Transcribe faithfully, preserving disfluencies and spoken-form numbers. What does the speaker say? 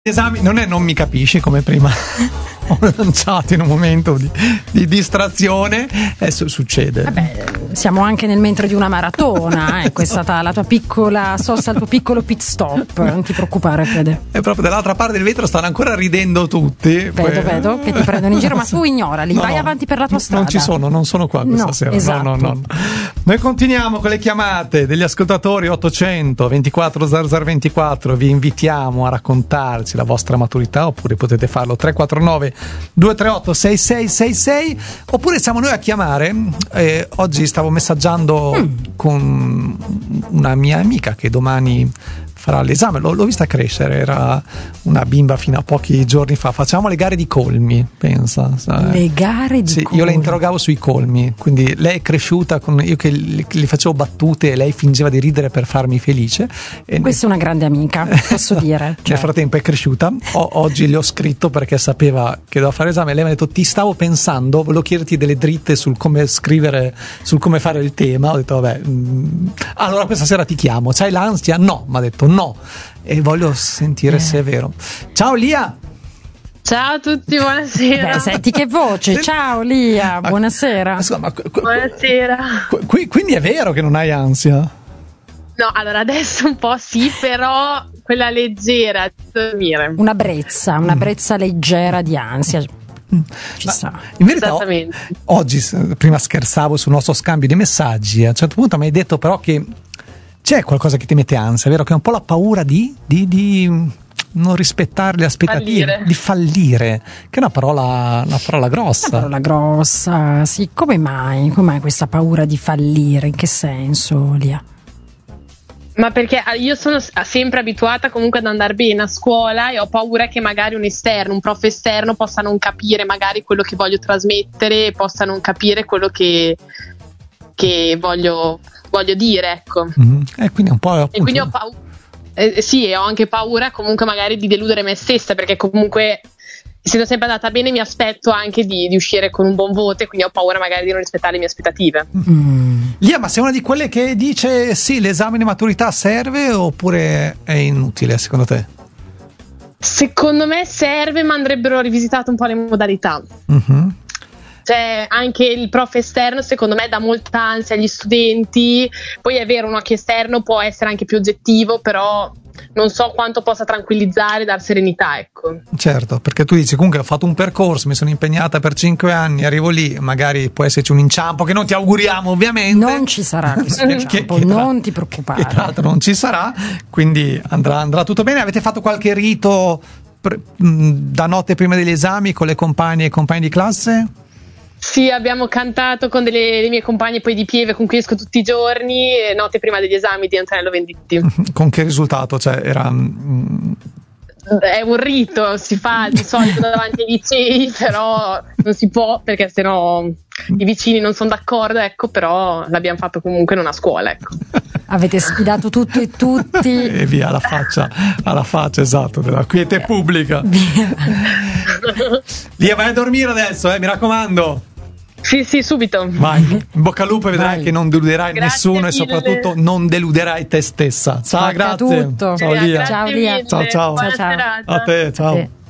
Esami non è non mi capisci come prima ho lanciato in un momento di, di distrazione, adesso succede. Vabbè, siamo anche nel mentre di una maratona, ecco, è stata la tua piccola sosta, il tuo piccolo pit stop, non ti preoccupare, Fede. E proprio dall'altra parte del vetro stanno ancora ridendo tutti. Vedo, poi... vedo che ti prendono in giro, ma tu ignorali, no, vai no, avanti per la tua strada. Non ci sono, non sono qua questa no, sera. Esatto. No, no, no. Noi continuiamo con le chiamate degli ascoltatori ottocento ventiquattro zero zero ventiquattro. Vi invitiamo a raccontarci la vostra maturità, oppure potete farlo tre quattro nove due tre otto sei sei sei sei, oppure siamo noi a chiamare. Eh, oggi stavo messaggiando mm. con una mia amica che domani farà l'esame, l'ho, l'ho vista crescere, era una bimba fino a pochi giorni fa. Facciamo le gare di colmi, pensa. Le gare di sì, colmi? Io la interrogavo sui colmi, quindi lei è cresciuta con io che le, le facevo battute e lei fingeva di ridere per farmi felice. E questa ne... è una grande amica, posso dire. Cioè. Nel frattempo è cresciuta. O, oggi le ho scritto perché sapeva che doveva fare esame, e lei mi ha detto: ti stavo pensando, volevo chiederti delle dritte sul come scrivere, sul come fare il tema. Ho detto vabbè, mh, allora questa sera ti chiamo. C'hai l'ansia? No, mi ha detto no, e voglio sentire eh. se è vero. Ciao Lia. Ciao a tutti, buonasera. Beh, senti che voce. Ciao Lia, buonasera. Ma, ma, qu- qu- buonasera. Qu- quindi è vero che non hai ansia? No, allora adesso un po' sì, però quella leggera di dormire. Una brezza, una brezza leggera di ansia. Ci Ma sta. In verità o- oggi, prima scherzavo sul nostro scambio di messaggi, a un certo punto mi hai detto però che c'è qualcosa che ti mette ansia, è vero? Che è un po' la paura di, di, di non rispettare le aspettative, fallire. di fallire, che è una parola, una parola grossa. Una parola grossa, sì. Come mai? Come mai questa paura di fallire? In che senso, Lia? Ma perché io sono sempre abituata comunque ad andare bene a scuola e ho paura che magari un esterno, un prof esterno possa non capire magari quello che voglio trasmettere e possa non capire quello che, che voglio, voglio dire, ecco. Mm-hmm. E quindi un po' appunto... E quindi ho paura, eh, sì, e ho anche paura comunque magari di deludere me stessa, perché comunque essendo sempre andata bene mi aspetto anche di, di uscire con un buon voto, e quindi ho paura magari di non rispettare le mie aspettative. Mm. Lia, ma sei una di quelle che dice sì, l'esame di maturità serve, oppure è inutile secondo te? Secondo me serve, ma andrebbero rivisitate un po' le modalità. Mm-hmm. Cioè anche il prof esterno secondo me dà molta ansia agli studenti. Poi è vero, un occhio esterno può essere anche più oggettivo, però non so quanto possa tranquillizzare e dar serenità, ecco. Certo, perché tu dici comunque ho fatto un percorso, mi sono impegnata per cinque anni, arrivo lì, magari può esserci un inciampo che non ti auguriamo ovviamente. Non ci sarà questo che, inciampo, che, che non tra, ti preoccupare. Che tra l'altro non ci sarà, quindi andrà, andrà tutto bene. Avete fatto qualche rito pre, mh, da notte prima degli esami con le compagne e compagni di classe? Sì, abbiamo cantato con delle, le mie compagne poi di Pieve con cui esco tutti i giorni, notte prima degli esami di Antonello Venditti. Con che risultato? Cioè era... Mm... È un rito, si fa di solito davanti ai licei, però non si può perché sennò i vicini non sono d'accordo, ecco, però l'abbiamo fatto comunque in una scuola, ecco. Avete sfidato tutto e tutti. E via, alla faccia, alla faccia, esatto, della quiete pubblica. Lia, vai a dormire adesso, eh, mi raccomando. Sì, sì, subito. Vai, in bocca al lupo, e vedrai Vai. che non deluderai Grazie nessuno mille. E soprattutto non deluderai te stessa. Ciao, Spacca grazie. tutto. Ciao Lia. Ciao, Lia. Ciao, ciao. Buona Ciao, ciao. serata. A te, ciao. A te.